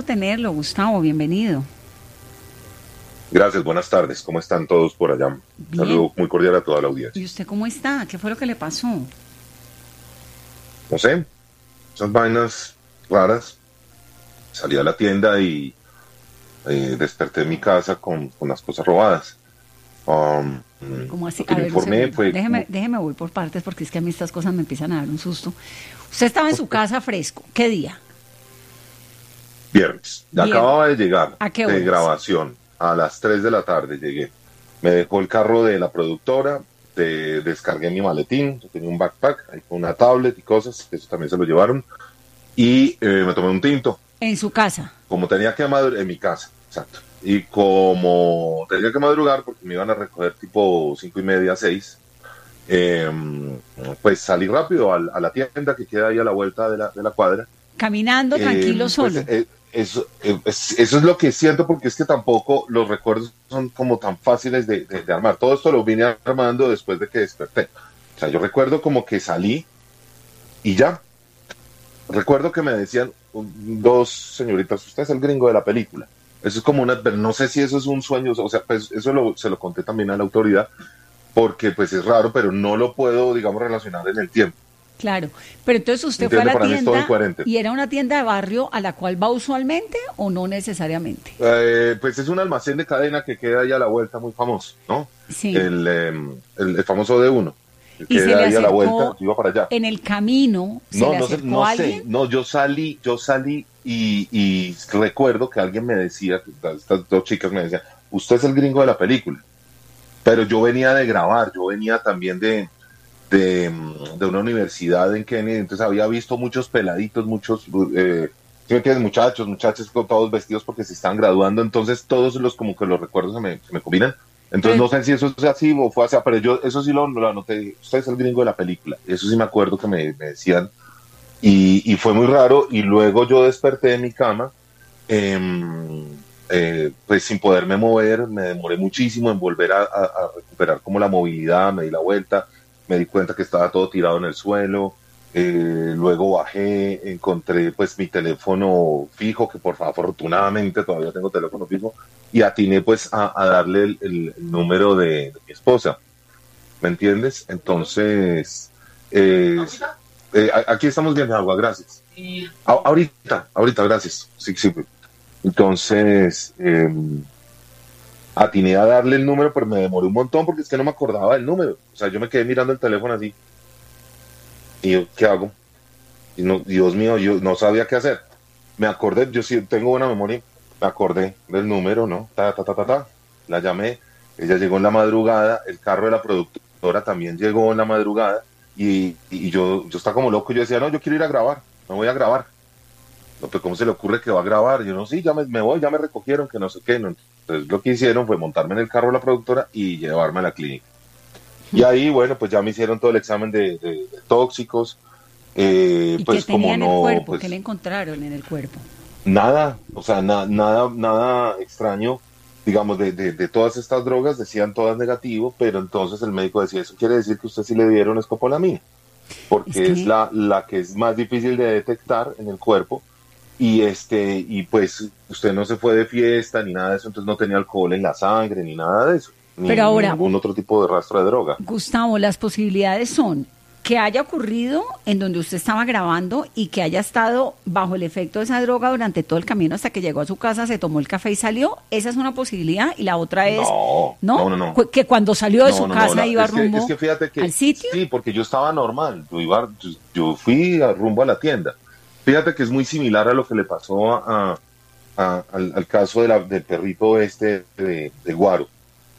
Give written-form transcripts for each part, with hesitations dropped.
tenerlo, Gustavo, bienvenido. Gracias, buenas tardes. ¿Cómo están todos por allá? Un Bien. saludo muy cordial a toda la audiencia. ¿Y usted cómo está? ¿Qué fue lo que le pasó? No sé, esas vainas raras. Salí a la tienda y desperté en mi casa con las cosas robadas. Um, ¿Cómo así? lo que A me ver, un informé segundo. fue Déjeme voy por partes porque es que a mí estas cosas me empiezan a dar un susto. Usted estaba en su casa fresco. ¿Qué día? viernes. Bien. Acababa de llegar ¿A qué de horas? grabación. A las 3 de la tarde llegué. Me dejó el carro de la productora, descargué mi maletín, yo tenía un backpack, ahí con una tablet y cosas, eso también se lo llevaron. Y me tomé un tinto. En su casa. Como tenía que madrugar en mi casa, exacto. Y como tenía que madrugar porque me iban a recoger tipo 5:30, 6, eh, pues salí rápido a la tienda que queda ahí a la vuelta de la cuadra. Caminando tranquilo Pues solo. eso es lo que siento porque es que tampoco los recuerdos son como tan fáciles de armar. Todo esto lo vine armando después de que desperté. O sea, yo recuerdo como que salí y ya. Recuerdo que me decían dos señoritas, usted es el gringo de la película. Eso es como no sé si eso es un sueño, o sea, pues eso se lo conté también a la autoridad, porque pues es raro, pero no lo puedo, digamos, relacionar en el tiempo. Claro. Pero entonces usted fue a ¿Entiende? la Para mí es todo tienda incoherente. y era una tienda de barrio a la cual va usualmente o no necesariamente. Pues es un almacén de cadena que queda ahí a la vuelta muy famoso, ¿no? Sí. El famoso D1, que Y se queda le ahí a la vuelta, acercó yo iba para allá. en el camino, se No, le no sé, acercó no a sé, alguien. no, yo salí y recuerdo que alguien me decía, estas dos chicas me decían, usted es el gringo de la película, pero yo venía de grabar, yo venía también de una universidad en Kennedy, entonces había visto muchos peladitos, muchos, ¿sí me entiendes? Muchachos, muchachas con todos vestidos porque se están graduando, entonces todos los como que los recuerdos se me combinan. Entonces Pero, no sé si eso es así o fue así, pero yo eso sí lo anoté, usted es el gringo de la película, eso sí me acuerdo que me decían y fue muy raro y luego yo desperté de mi cama, pues sin poderme mover, me demoré muchísimo en volver a recuperar como la movilidad, me di la vuelta, me di cuenta que estaba todo tirado en el suelo, luego bajé, encontré pues mi teléfono fijo, que por favor, afortunadamente todavía tengo teléfono fijo, y atiné pues a darle el número de mi esposa, ¿me entiendes? Entonces, eh, aquí estamos viendo agua, gracias. Ahorita, gracias. Sí, sí. Entonces, atiné a darle el número, pero me demoré un montón porque es que no me acordaba del número. O sea, yo me quedé mirando el teléfono así. Y yo, ¿qué hago? Y no, Dios mío, yo no sabía qué hacer. Me acordé, yo sí tengo buena memoria, me acordé del número, ¿no? Ta, ta, ta, ta, ta. La llamé, ella llegó en la madrugada, el carro de la productora también llegó en la madrugada y yo estaba como loco, yo decía, no, yo quiero ir a grabar, me voy a grabar. No, pues, ¿cómo se le ocurre que va a grabar? Yo no, sí, ya me voy, ya me recogieron, que no sé qué. No. Entonces lo que hicieron fue montarme en el carro de la productora y llevarme a la clínica. Y ahí, bueno, pues ya me hicieron todo el examen de tóxicos, ¿y qué pues tenía como en el no, cuerpo? ¿Qué le pues encontraron en el cuerpo? nada, o sea, nada extraño, digamos, de todas estas drogas, decían todas negativo, pero entonces el médico decía, eso quiere decir que usted sí le dieron escopolamina, Es porque es que, la que es más difícil de detectar en el cuerpo, y pues usted no se fue de fiesta ni nada de eso, entonces no tenía alcohol en la sangre ni nada de eso, pero ni ahora, ningún otro tipo de rastro de droga. Gustavo, las posibilidades son que haya ocurrido en donde usted estaba grabando y que haya estado bajo el efecto de esa droga durante todo el camino hasta que llegó a su casa, se tomó el café y salió. Esa es una posibilidad. Y la otra es, No, ¿no? no, no, no. Que cuando salió de su No, no, no, casa iba es rumbo que fíjate al que sitio. sí, porque yo estaba normal, yo fui rumbo a la tienda. Fíjate que es muy similar a lo que le pasó al caso del perrito este de Guaro.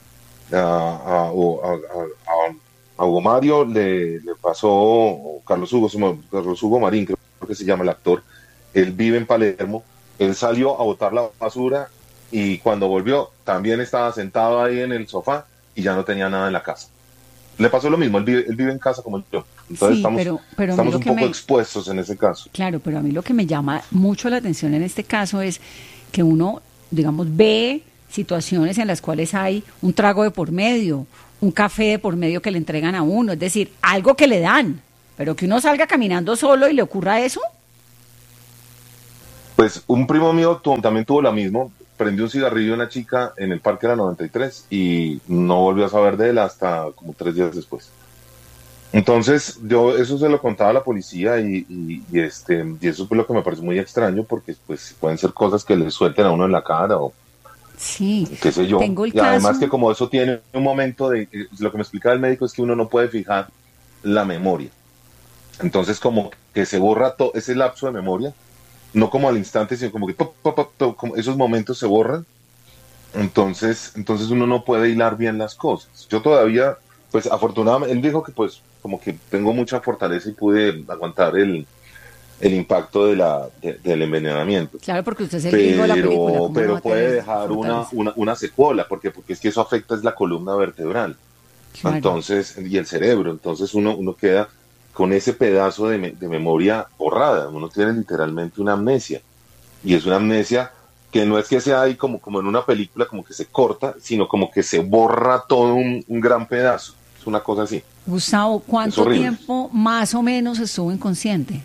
A Hugo Mario le pasó, o Carlos Hugo Marín, creo que se llama el actor. Él vive en Palermo, él salió a botar la basura y cuando volvió también estaba sentado ahí en el sofá y ya no tenía nada en la casa. Le pasó lo mismo, él vive en casa como yo. Entonces Sí, pero a mí estamos lo un que poco me, expuestos en ese caso. claro, pero a mí lo que me llama mucho la atención en este caso es que uno, digamos, ve situaciones en las cuales hay un trago de por medio, un café de por medio que le entregan a uno, es decir, algo que le dan, pero que uno salga caminando solo y le ocurra eso. Pues un primo mío también tuvo la misma, prendió un cigarrillo a una chica en el Parque de la 93 y no volvió a saber de él hasta como 3 días después. Entonces, yo eso se lo contaba a la policía y eso fue lo que me pareció muy extraño porque pues pueden ser cosas que le suelten a uno en la cara o Sí, qué sé yo. tengo el Y además que caso. como eso tiene un momento lo que me explicaba el médico es que uno no puede fijar la memoria. Entonces como que se borra todo ese lapso de memoria, no como al instante, sino como que como esos momentos se borran. Entonces uno no puede hilar bien las cosas. Yo todavía, pues afortunadamente, él dijo que pues como que tengo mucha fortaleza y pude aguantar el impacto del envenenamiento. Claro, porque usted es el gringo de la película, ¿cómo no va Pero a tener puede dejar fortaleza? una secuela, porque es que eso afecta es la columna vertebral. Claro. Entonces, y el cerebro. Entonces uno queda con ese pedazo de memoria borrada. Uno tiene literalmente una amnesia. Y es una amnesia que no es que sea ahí como en una película, como que se corta, sino como que se borra todo un gran pedazo. Es una cosa así. Gustavo, Es ¿cuánto horrible. tiempo más o menos estuvo inconsciente?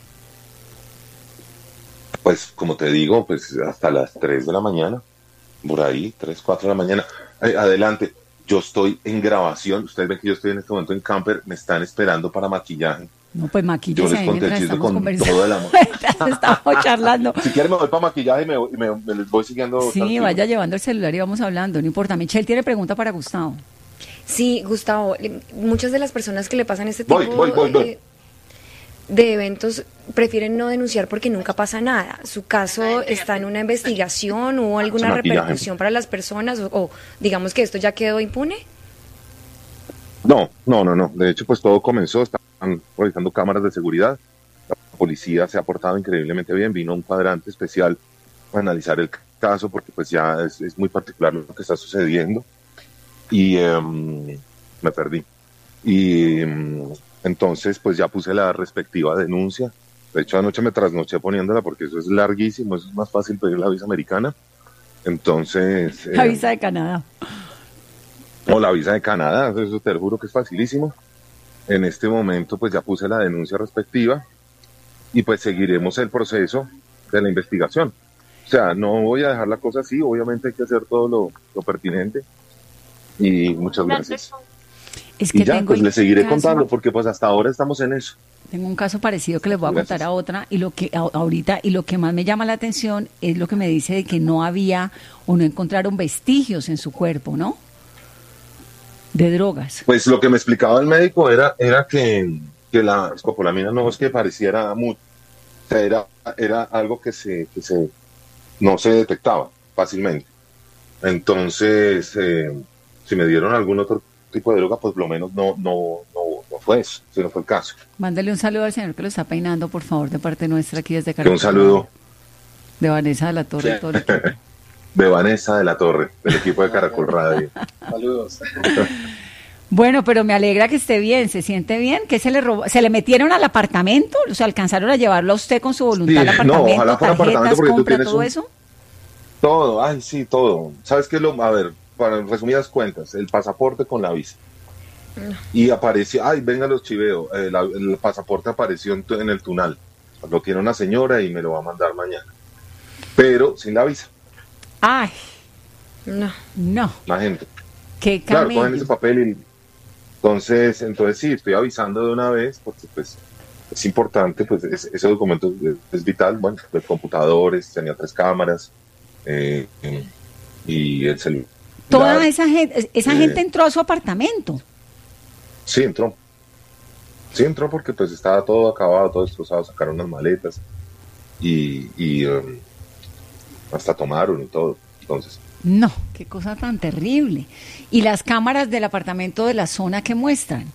Pues como te digo, pues hasta las 3 de la mañana, por ahí, 3 4 de la mañana. Adelante, yo estoy en grabación, ustedes ven que yo estoy en este momento en camper, me están esperando para maquillaje. No, pues Yo maquíllese les ahí conté el mientras chisme estamos con conversando, todo el amor. mientras estamos charlando. Si quieren me voy para maquillaje y me les voy siguiendo Sí, tranquilo. vaya llevando el celular y vamos hablando, no importa. Michelle tiene pregunta para Gustavo. Sí, Gustavo, muchas de las personas que le pasan este Voy, tipo voy, voy, voy. de eventos prefieren no denunciar porque nunca pasa nada. ¿Su caso está en una investigación? ¿Hubo Ese alguna maquillaje. repercusión para las personas? O digamos que esto ya quedó impune? No, no, no, no. De hecho, pues todo comenzó, están realizando cámaras de seguridad. La policía se ha portado increíblemente bien. Vino un cuadrante especial para analizar el caso porque pues ya es muy particular lo que está sucediendo. Y me perdí. Y entonces pues ya puse la respectiva denuncia. De hecho, anoche me trasnoché poniéndola porque eso es larguísimo, eso es más fácil pedir la visa americana. Entonces, La visa de Canadá. o la visa de Canadá, eso te lo juro que es facilísimo. En este momento pues ya puse la denuncia respectiva y pues seguiremos el proceso de la investigación. O sea, no voy a dejar la cosa así, obviamente hay que hacer todo lo pertinente y muchas gracias. Es Y que ya, tengo pues el le seguiré caso, contando porque pues hasta ahora estamos en eso. tengo un caso parecido que les voy a Gracias. contar a otra y lo que ahorita y lo que más me llama la atención es lo que me dice de que no había o no encontraron vestigios en su cuerpo, ¿no? De drogas. Pues lo que me explicaba el médico era que la escopolamina no es que pareciera mucho, o sea, era algo que no se detectaba fácilmente. Entonces, si me dieron algún otro tipo de droga, pues por lo menos no fue eso, si no fue el caso. Mándale un saludo al señor que lo está peinando, por favor, de parte nuestra aquí desde Que un Caracol saludo Radio, de Vanessa de la Torre y todo el equipo. de Vanessa de la Torre, del equipo de Caracol Radio. Saludos. Bueno, pero me alegra que esté bien, se siente bien, que se le robó, se le metieron al apartamento, o sea, alcanzaron a llevarlo a usted con su voluntad al Sí, apartamento, no, ojalá fuera apartamento tarjetas, porque tú compra, tienes todo eso. todo, ay, sí, todo. ¿Sabes qué? A ver, para resumidas cuentas, el pasaporte con la visa. Y apareció, ay, venga los chiveo, el pasaporte apareció en el Tunal. Lo tiene una señora y me lo va a mandar mañana. Pero sin la visa, Ay, No. no, la gente. qué Claro, cogen ese camello. papel y entonces sí, estoy avisando de una vez porque pues es importante, pues ese documento es vital, bueno, de computadores, tenía 3 cámaras y el celular. Toda esa gente Eh, entró a su apartamento. Sí, entró. Sí, entró porque pues estaba todo acabado, todo destrozado, sacaron unas maletas y hasta tomaron y todo. Entonces, No, qué cosa tan terrible. Y las cámaras del apartamento de la zona que muestran.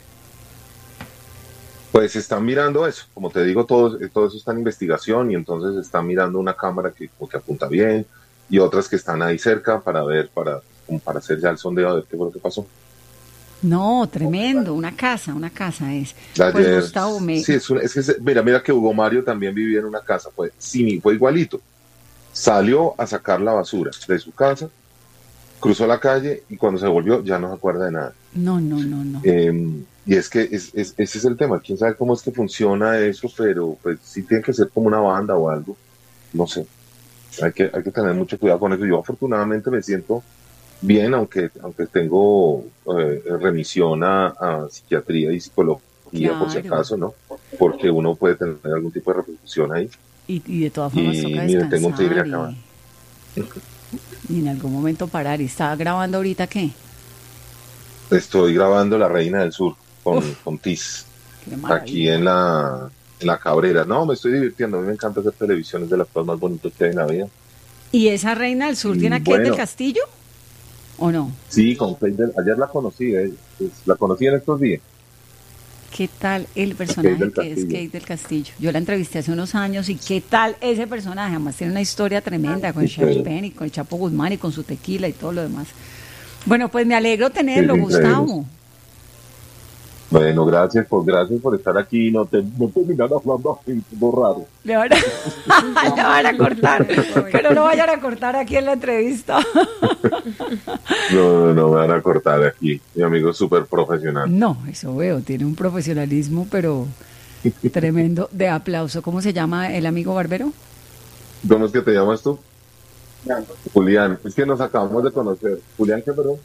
pues están mirando eso. Como te digo, todo eso está en investigación y entonces están mirando una cámara que, como que apunta bien y otras que están ahí cerca para ver, como para hacer ya el sondeo de ver qué fue lo que pasó. No, tremendo, una casa es. Pues Ayer, Gustavo, sí, mira que Hugo Mario también vivía en una casa, fue igualito. Salió a sacar la basura de su casa, cruzó la calle y cuando se volvió ya no se acuerda de nada. No. Y es que ese es el tema, quién sabe cómo es que funciona eso, pero pues sí tiene que ser como una banda o algo, no sé. Hay que tener mucho cuidado con eso. Yo afortunadamente me siento bien, aunque tengo remisión a psiquiatría y psicología, por si Claro. acaso, ¿no? Porque uno puede tener algún tipo de repercusión ahí. Y de todas formas Y toca mire, tengo un tigre descansar acá. y en algún momento parar. ¿Y está grabando ahorita qué? Estoy grabando La Reina del Sur con Tiz, Qué aquí maravilla. en la Cabrera. No, me estoy divirtiendo. A mí me encanta hacer televisión, es de las cosas más bonitas que hay en la vida. ¿Y esa reina del sur Y tiene a Kate del bueno, Castillo o no? sí, ayer la conocí, pues, la conocí en estos días. ¿Qué tal el Kate personaje del que es Castillo. Kate del Castillo? Yo la entrevisté hace unos años y qué tal ese personaje. Además tiene una historia tremenda con Chef Increíble. Ben y con el Chapo Guzmán y con su tequila y todo lo demás. Bueno, pues me alegro Sí, tenerlo, increíble. Gustavo. Bueno, gracias por estar aquí. No terminar hablando así, todo raro. Le van a, le van a cortar, pero no vayan a cortar aquí en la entrevista. No me van a cortar aquí. Mi amigo es súper profesional. No, eso veo, tiene un profesionalismo, pero tremendo, de aplauso. ¿Cómo se llama el amigo barbero? ¿Cómo es que te llamas tú? Julián. Es que nos acabamos de conocer. ¿Julián qué, perdón?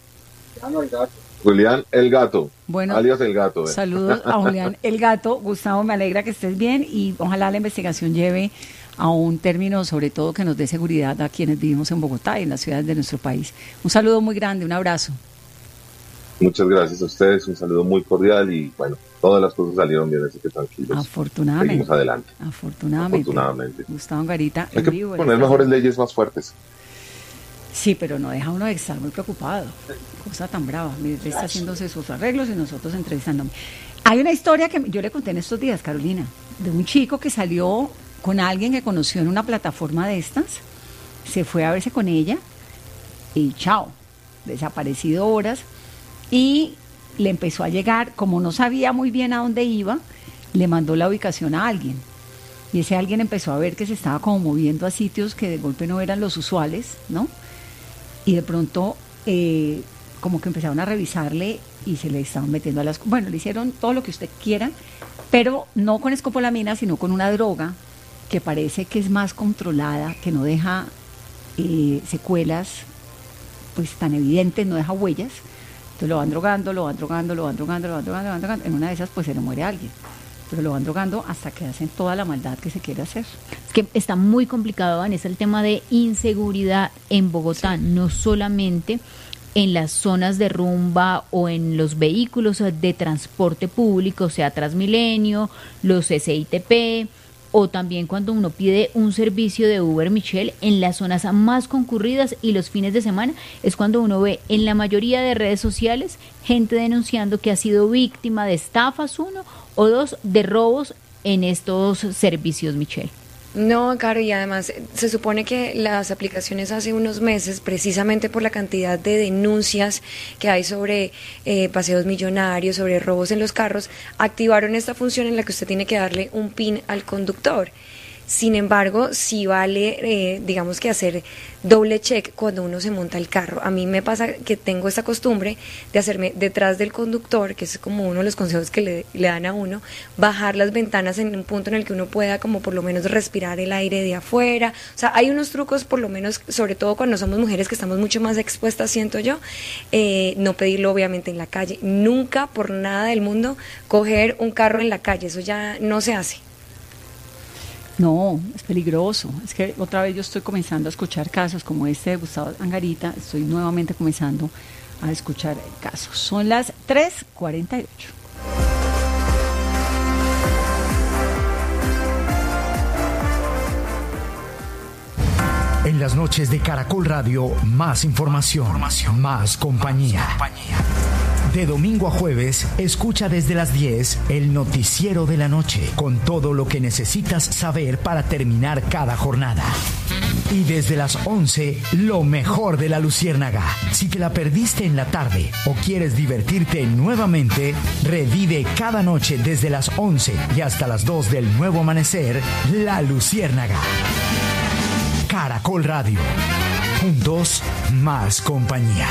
Julián el Gato, Bueno, alias el Gato. saludos a Julián el Gato. Gustavo, me alegra que estés bien y ojalá la investigación lleve a un término, sobre todo que nos dé seguridad a quienes vivimos en Bogotá y en las ciudades de nuestro país. Un saludo muy grande, un abrazo. Muchas gracias a ustedes, un saludo muy cordial y bueno, todas las cosas salieron bien, así que tranquilos. Afortunadamente. Seguimos adelante. Afortunadamente. Gustavo Garita, Hay en que vivo. poner mejores leyes más fuertes. Sí, pero no deja uno de estar muy preocupado. Cosa tan brava. Mire, él está haciéndose sus arreglos y nosotros entrevistándome. Hay una historia que yo le conté en estos días, Carolina, de un chico que salió con alguien que conoció en una plataforma de estas, se fue a verse con ella y chao, desaparecido horas, y le empezó a llegar, como no sabía muy bien a dónde iba, le mandó la ubicación a alguien. Y ese alguien empezó a ver que se estaba como moviendo a sitios que de golpe no eran los usuales, ¿no? Y de pronto como que empezaron a revisarle y se le estaban metiendo a las... Bueno, le hicieron todo lo que usted quiera, pero no con escopolamina, sino con una droga que parece que es más controlada, que no deja secuelas pues tan evidentes, no deja huellas. Entonces lo van drogando. En una de esas pues se le muere alguien. Pero lo van drogando hasta que hacen toda la maldad que se quiere hacer. Es que está muy complicado, Vanessa, el tema de inseguridad en Bogotá, no solamente en las zonas de rumba o en los vehículos de transporte público, o sea, Transmilenio, los SITP, o también cuando uno pide un servicio de Uber, Michelle, en las zonas más concurridas y los fines de semana, es cuando uno ve en la mayoría de redes sociales gente denunciando que ha sido víctima de estafas, uno, o dos, de robos en estos servicios, Michelle. No, Caro, y además se supone que las aplicaciones hace unos meses, precisamente por la cantidad de denuncias que hay sobre paseos millonarios, sobre robos en los carros, activaron esta función en la que usted tiene que darle un PIN al conductor. Sin embargo, sí vale, digamos que hacer doble check cuando uno se monta el carro. A mí me pasa que tengo esta costumbre de hacerme detrás del conductor, que es como uno de los consejos que le dan a uno, bajar las ventanas en un punto en el que uno pueda como por lo menos respirar el aire de afuera. O sea, hay unos trucos por lo menos, sobre todo cuando somos mujeres que estamos mucho más expuestas, siento yo, no pedirlo obviamente en la calle. Nunca por nada del mundo coger un carro en la calle, eso ya no se hace. No, es peligroso. Es que otra vez yo estoy comenzando a escuchar casos como este de Gustavo Angarita. Estoy nuevamente comenzando a escuchar casos. Son las 3:48. En las noches de Caracol Radio, más información, más compañía. De domingo a jueves, escucha desde las 10 el noticiero de la noche, con todo lo que necesitas saber para terminar cada jornada. Y desde las 11, lo mejor de La Luciérnaga. Si te la perdiste en la tarde o quieres divertirte nuevamente, revive cada noche desde las 11 y hasta las 2 del nuevo amanecer, La Luciérnaga. Caracol Radio. Juntos, más compañía.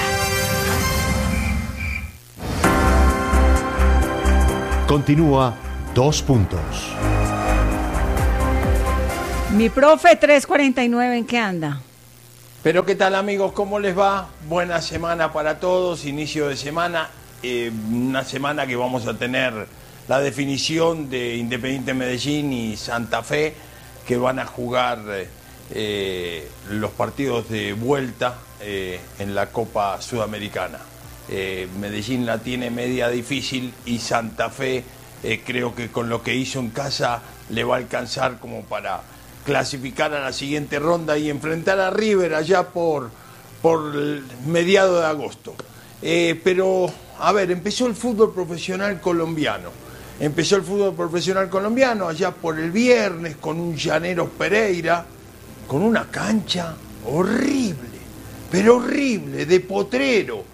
Continúa 2 puntos. Mi profe 349, ¿en qué anda? Pero ¿qué tal, amigos? ¿Cómo les va? Buena semana para todos, inicio de semana, una semana que vamos a tener la definición de Independiente Medellín y Santa Fe, que van a jugar los partidos de vuelta en la Copa Sudamericana. Medellín la tiene media difícil y Santa Fe creo que con lo que hizo en casa le va a alcanzar como para clasificar a la siguiente ronda y enfrentar a River allá por mediados de agosto. Pero, a ver, empezó el fútbol profesional colombiano. Empezó el fútbol profesional colombiano allá por el viernes con un Llaneros Pereira, con una cancha horrible, pero horrible, de potrero,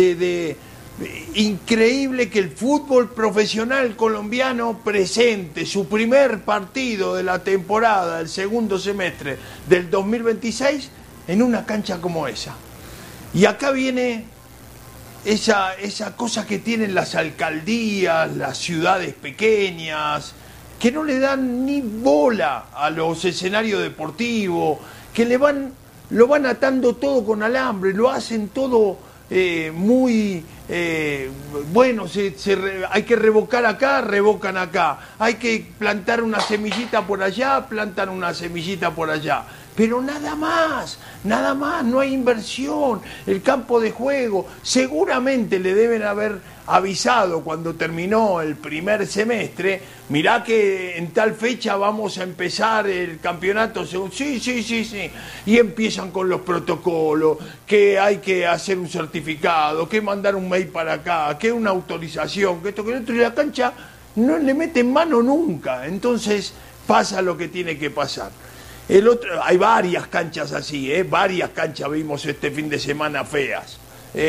increíble que el fútbol profesional colombiano presente su primer partido de la temporada, el segundo semestre del 2026, en una cancha como esa. Y acá viene esa cosa que tienen las alcaldías, las ciudades pequeñas, que no le dan ni bola a los escenarios deportivos, que lo van atando todo con alambre, lo hacen todo muy bueno, hay que revocar acá, revocan acá, hay que plantar una semillita por allá, plantan una semillita por allá, pero nada más, no hay inversión. El campo de juego, seguramente le deben haber avisado cuando terminó el primer semestre, mirá que en tal fecha vamos a empezar el campeonato, sí, y empiezan con los protocolos, que hay que hacer un certificado, que mandar un mail para acá, que una autorización, que esto, que lo otro, y la cancha no le meten mano nunca, entonces pasa lo que tiene que pasar. Hay varias canchas así, varias canchas vimos este fin de semana feas.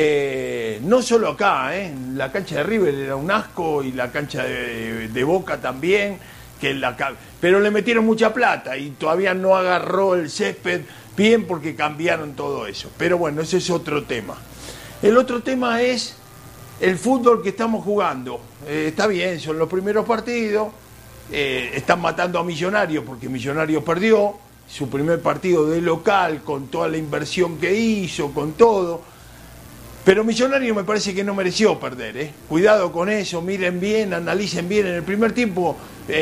No solo acá, la cancha de River era un asco y la cancha de Boca también, pero le metieron mucha plata y todavía no agarró el césped bien porque cambiaron todo eso. Pero bueno, ese es otro tema. El otro tema es el fútbol que estamos jugando. Está bien, son los primeros partidos, están matando a Millonarios porque Millonarios perdió su primer partido de local con toda la inversión que hizo, con todo. Pero Millonarios me parece que no mereció perder, Cuidado con eso, miren bien, analicen bien. En el primer tiempo,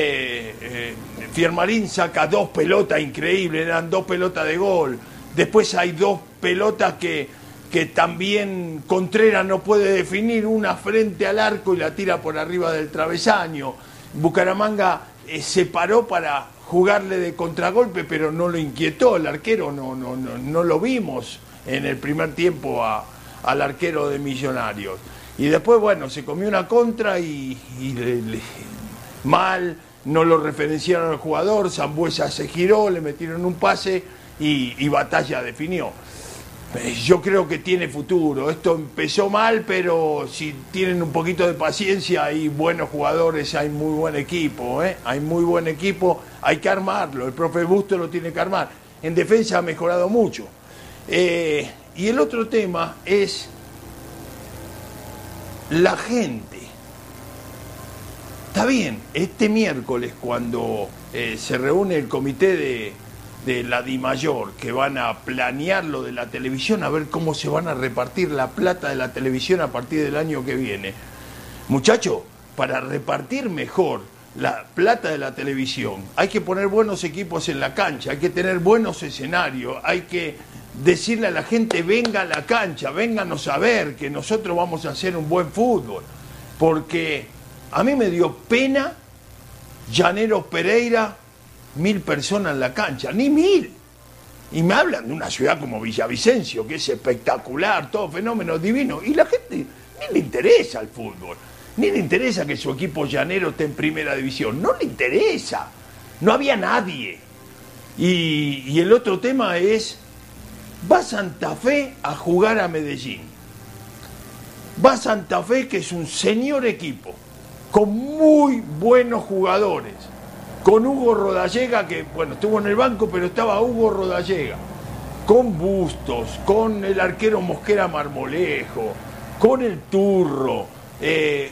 Fiermarín saca 2 pelotas increíbles, eran 2 pelotas de gol. Después hay 2 pelotas que también Contreras no puede definir, una frente al arco y la tira por arriba del travesaño. Bucaramanga se paró para jugarle de contragolpe, pero no lo inquietó, el arquero no lo vimos en el primer tiempo al arquero de Millonarios. Y después, bueno, se comió una contra y mal, no lo referenciaron al jugador, Sambuesa se giró, le metieron un pase y Batalla definió. Yo creo que tiene futuro. Esto empezó mal, pero si tienen un poquito de paciencia, hay buenos jugadores, hay muy buen equipo, hay muy buen equipo, hay que armarlo. El profe Busto lo tiene que armar. En defensa ha mejorado mucho. Y el otro tema es la gente. Está bien, este miércoles cuando se reúne el comité de la DIMAYOR, que van a planear lo de la televisión, a ver cómo se van a repartir la plata de la televisión a partir del año que viene. Muchachos, para repartir mejor la plata de la televisión, hay que poner buenos equipos en la cancha, hay que tener buenos escenarios, hay que decirle a la gente, venga a la cancha, vénganos a ver, que nosotros vamos a hacer un buen fútbol. Porque a mí me dio pena Llaneros Pereira, 1000 personas en la cancha, ni 1000. Y me hablan de una ciudad como Villavicencio, que es espectacular, todo fenómeno divino. Y la gente ni le interesa el fútbol, ni le interesa que su equipo llanero esté en primera división, no le interesa. No había nadie. Y el otro tema es, va Santa Fe a jugar a Medellín. Va Santa Fe, que es un señor equipo, con muy buenos jugadores. Con Hugo Rodallega, que bueno, estuvo en el banco, pero estaba Hugo Rodallega, con Bustos, con el arquero Mosquera Marmolejo, con el Turro,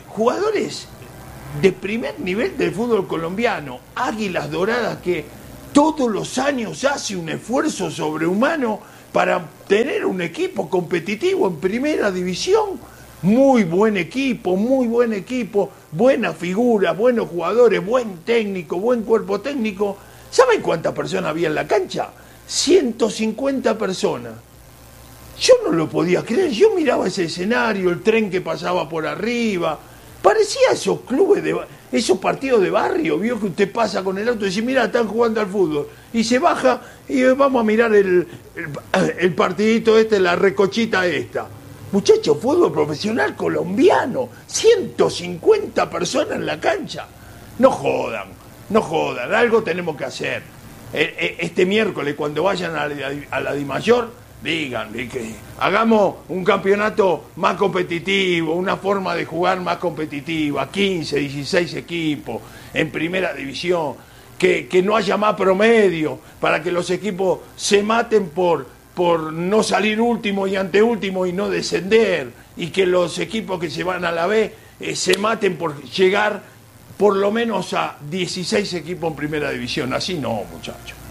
jugadores de primer nivel del fútbol colombiano, Águilas Doradas, que todos los años hace un esfuerzo sobrehumano para tener un equipo competitivo en primera división. Muy buen equipo, buena figura, buenos jugadores, buen técnico, buen cuerpo técnico. ¿Saben cuántas personas había en la cancha? 150 personas. Yo no lo podía creer, yo miraba ese escenario, el tren que pasaba por arriba, parecía esos clubes, esos partidos de barrio, vio que usted pasa con el auto y dice, mira, están jugando al fútbol, y se baja y vamos a mirar el partidito la recochita esta. Muchachos, fútbol profesional colombiano, 150 personas en la cancha. No jodan, algo tenemos que hacer. Este miércoles, cuando vayan a la Dimayor, digan que hagamos un campeonato más competitivo, una forma de jugar más competitiva, 15, 16 equipos en primera división, que no haya más promedio, para que los equipos se maten por no salir último y anteúltimo y no descender, y que los equipos que se van a la B se maten por llegar por lo menos a 16 equipos en primera división. Así no, muchachos.